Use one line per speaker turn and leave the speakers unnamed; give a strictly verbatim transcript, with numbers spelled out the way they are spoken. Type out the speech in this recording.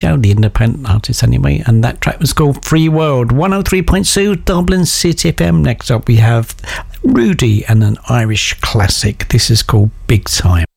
go, the independent artist anyway, and that track was called Free World. one oh three point two Dublin City F M. Next up we have Rudy and an Irish classic. This is called Big Time.